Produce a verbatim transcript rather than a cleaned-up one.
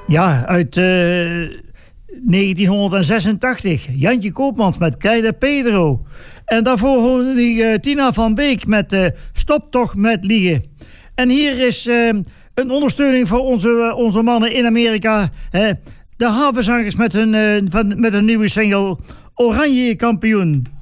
Ja, uit uh, negentienhonderdzesentachtig. Jantje Koopmans met Kleine Pedro. En daarvoor hoorde ik uh, Tina van Beek met uh, Stop toch met liegen. En hier is uh, een ondersteuning voor onze, uh, onze mannen in Amerika. Hè. De Havenzangers met hun, uh, van, met een nieuwe single Oranje Kampioen.